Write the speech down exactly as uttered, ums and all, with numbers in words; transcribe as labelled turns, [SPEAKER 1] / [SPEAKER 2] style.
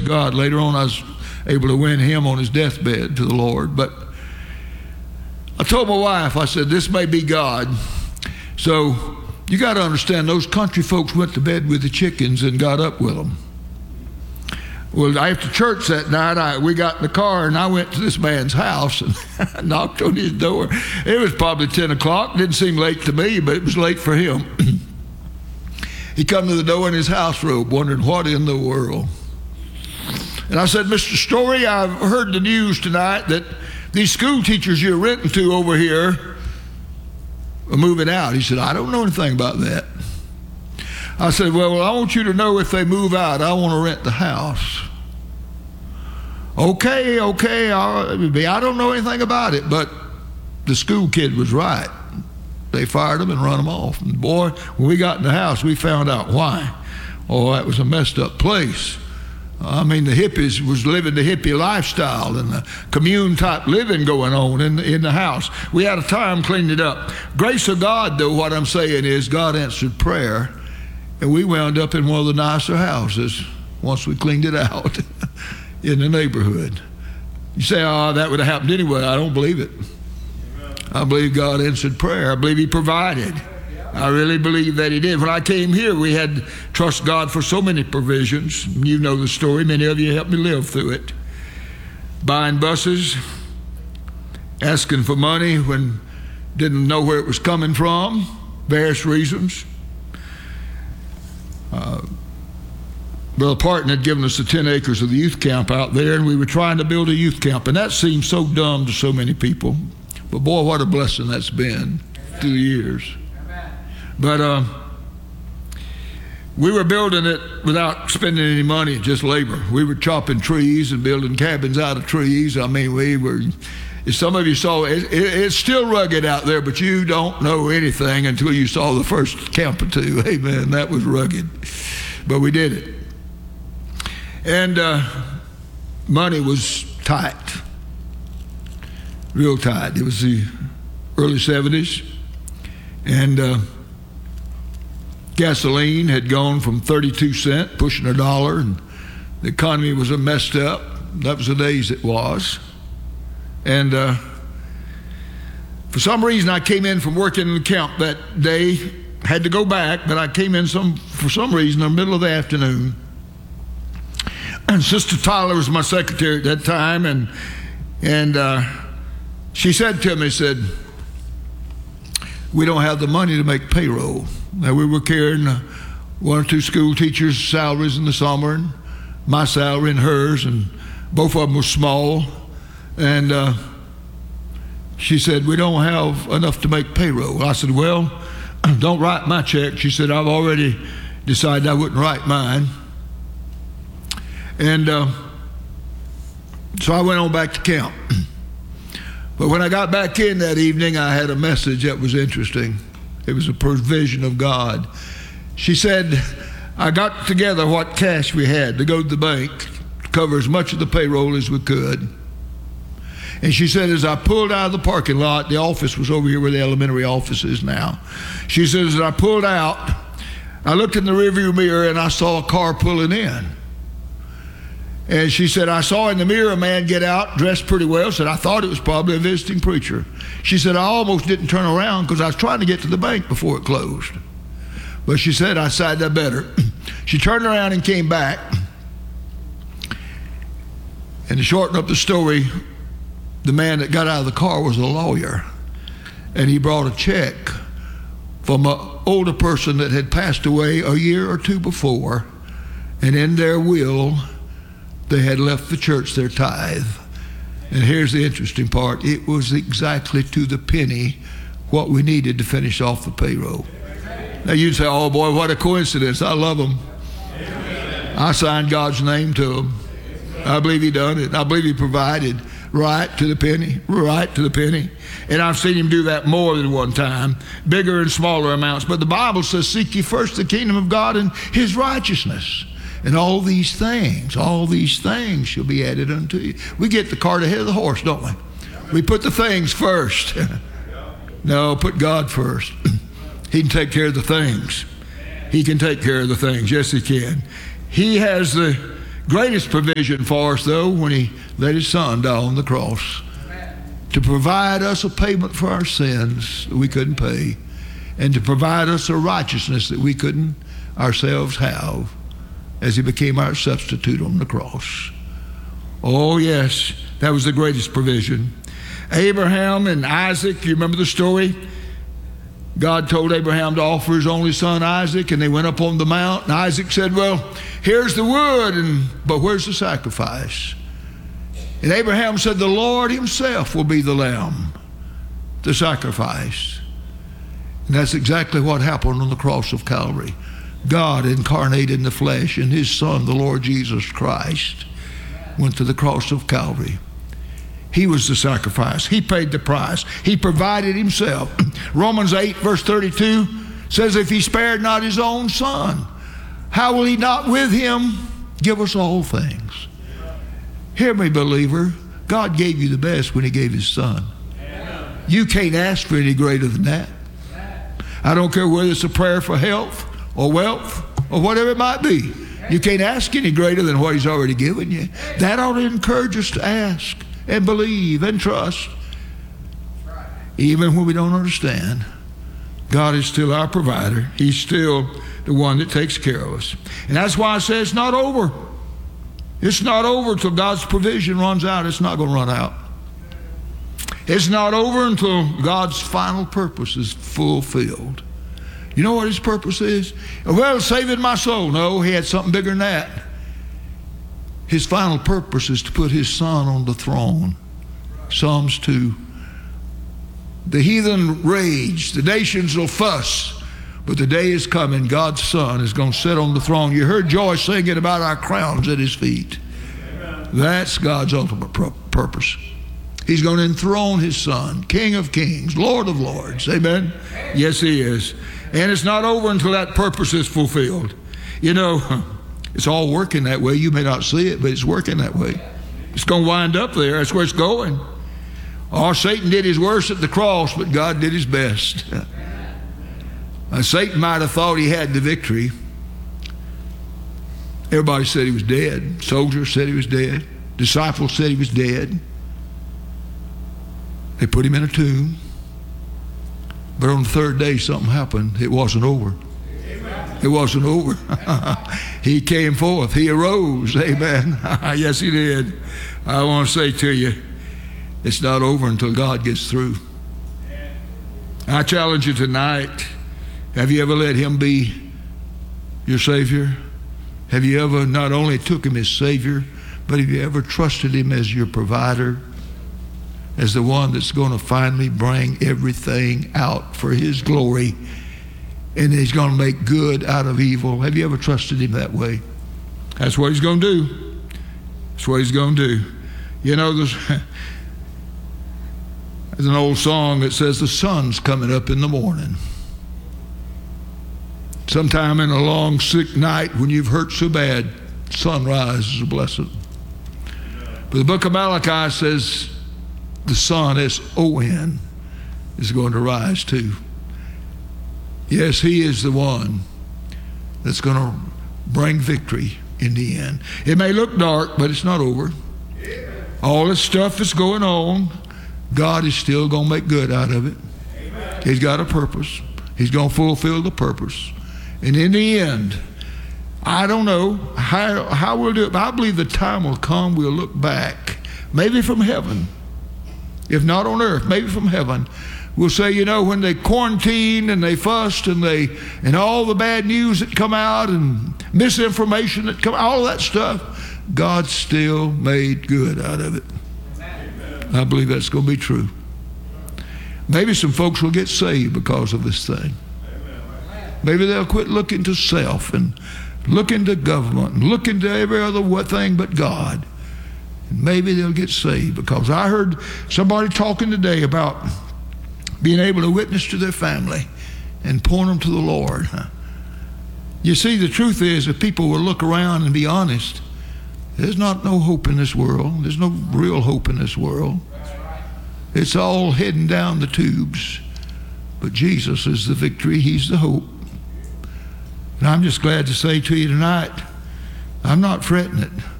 [SPEAKER 1] to God. Later on, I was able to win him on his deathbed to the Lord. But I told my wife, I said, this may be God. So you got to understand, those country folks went to bed with the chickens and got up with them. Well, after church that night, I, we got in the car, and I went to this man's house and knocked on his door. It was probably ten o'clock. Didn't seem late to me, but it was late for him. He come to the door in his house robe, wondering what in the world. And I said, Mister Story, I've heard the news tonight that these school teachers you're renting to over here are moving out. He said, I don't know anything about that. I said, well, I want you to know if they move out, I want to rent the house. Okay, okay, I'll, I don't know anything about it, but the school kid was right. They fired him and run him off. And boy, when we got in the house, we found out why. Oh, that was a messed up place. I mean, the hippies was living the hippie lifestyle and the commune type living going on in the, in the house. We had a time cleaned it up. Grace of God, though, what I'm saying is God answered prayer. And we wound up in one of the nicer houses once we cleaned it out in the neighborhood. You say, oh, that would have happened anyway. I don't believe it. I believe God answered prayer. I believe he provided. I really believe that he did. When I came here, we had to trust God for so many provisions. You know the story. Many of you helped me live through it. Buying buses, asking for money when didn't know where it was coming from, various reasons. Uh, Brother Parton had given us the ten acres of the youth camp out there, and we were trying to build a youth camp, and that seems so dumb to so many people. But boy, what a blessing that's been through the years. But uh, we were building it without spending any money, just labor. We were chopping trees and building cabins out of trees. I mean, we were, as some of you saw, it, it, it's still rugged out there, but you don't know anything until you saw the first camp or two. Amen, that was rugged. But we did it. And uh, money was tight, real tight. It was the early seventies. And uh, gasoline had gone from thirty-two cents, pushing a dollar, and the economy was messed up. That was the days it was. And uh, for some reason, I came in from working in the camp that day, had to go back, but I came in some for some reason in the middle of the afternoon. And Sister Tyler was my secretary at that time, and and uh, she said to me, said, we don't have the money to make payroll. Now, we were carrying uh, one or two school teachers' salaries in the summer, and my salary and hers, and both of them were small. And uh, she said, we don't have enough to make payroll. I said, well, don't write my check. She said, I've already decided I wouldn't write mine. And uh, so I went on back to camp. But when I got back in that evening, I had a message that was interesting. It was a provision of God. She said, I got together what cash we had to go to the bank to cover as much of the payroll as we could. And she said, as I pulled out of the parking lot, the office was over here where the elementary office is now. She says, as I pulled out, I looked in the rearview mirror and I saw a car pulling in. And she said, I saw in the mirror a man get out, dressed pretty well. Said, I thought it was probably a visiting preacher. She said, I almost didn't turn around because I was trying to get to the bank before it closed. But she said, I decided I better. She turned around and came back. And to shorten up the story, the man that got out of the car was a lawyer. And he brought a check from an older person that had passed away a year or two before. And in their will, they had left the church their tithe. And here's the interesting part. It was exactly to the penny what we needed to finish off the payroll. Now you'd say, oh boy, what a coincidence. I love them. I signed God's name to them. I believe he done it. I believe he provided right to the penny, right to the penny. And I've seen him do that more than one time, bigger and smaller amounts. But the Bible says, seek ye first the kingdom of God and his righteousness. And all these things, all these things shall be added unto you. We get the cart ahead of the horse, don't we? We put the things first. No, put God first. He can take care of the things. He can take care of the things. Yes, he can. He has the Greatest provision for us, though, when he let his son die on the cross to provide us a payment for our sins that we couldn't pay, and to provide us a righteousness that we couldn't ourselves have, as he became our substitute on the cross. Oh, yes, that was the greatest provision. Abraham and Isaac, you remember the story? God told Abraham to offer his only son Isaac, and they went up on the mount, and Isaac said, well, here's the wood, and but where's the sacrifice? And Abraham said, the Lord himself will be the lamb, the sacrifice. And that's exactly what happened on the cross of Calvary. God incarnated in the flesh, and his son, the Lord Jesus Christ, went to the cross of Calvary. He was the sacrifice. He paid the price. He provided himself. Romans eight verse thirty-two says, if he spared not his own son, how will he not with him give us all things? Hear me, believer. God gave you the best when he gave his son. You can't ask for any greater than that. I don't care whether it's a prayer for health or wealth or whatever it might be. You can't ask any greater than what he's already given you. That ought to encourage us to ask and believe and trust. Even when we don't understand, God is still our provider. He's still the one that takes care of us. And that's why I say it's not over. It's not over till God's provision runs out. It's not going to run out. It's not over until God's final purpose is fulfilled. You know what his purpose is? Well, saving my soul. No, he had something bigger than that. His final purpose is to put his son on the throne. Psalms two. The heathen rage. The nations will fuss. But the day is coming. God's son is going to sit on the throne. You heard Joy singing about our crowns at his feet. Amen. That's God's ultimate purpose. He's going to enthrone his son, King of kings, Lord of lords. Amen? Yes, he is. And it's not over until that purpose is fulfilled. You know, it's all working that way. You may not see it, but it's working that way. It's going to wind up there. That's where it's going. Oh, Satan did his worst at the cross, but God did his best. And Satan might have thought he had the victory. Everybody said he was dead. Soldiers said he was dead. Disciples said he was dead. They put him in a tomb. But on the third day, something happened. It wasn't over. Amen. It wasn't over. He came forth. He arose. Amen. Yes, he did. I want to say to you, it's not over until God gets through. I challenge you tonight. Have you ever let him be your Savior? Have you ever not only took him as Savior, but have you ever trusted him as your provider? As the one that's going to finally bring everything out for his glory, and he's going to make good out of evil. Have you ever trusted him that way? That's what he's going to do. That's what he's going to do. You know, there's, there's an old song that says the sun's coming up in the morning. Sometime in a long sick night when you've hurt so bad, sunrise is a blessing. But the book of Malachi says the sun, S O N, is going to rise too. Yes, he is the one that's going to bring victory in the end. It may look dark, but it's not over. All this stuff is going on. God is still going to make good out of it. He's got a purpose. He's going to fulfill the purpose. And in the end, I don't know how, how we'll do it, but I believe the time will come we'll look back, maybe from heaven. If not on earth, maybe from heaven. We'll say, you know, when they quarantined and they fussed and they and all the bad news that come out and misinformation that come, all that stuff, God still made good out of it. Amen. I believe that's going to be true. Maybe some folks will get saved because of this thing. Amen. Maybe they'll quit looking to self and looking to government and looking to every other thing but God. Maybe they'll get saved, because I heard somebody talking today about being able to witness to their family and point them to the Lord. You see, the truth is, if people will look around and be honest, there's not no hope in this world. There's no real hope in this world. It's all heading down the tubes. But Jesus is the victory. He's the hope. And I'm just glad to say to you tonight, I'm not fretting it.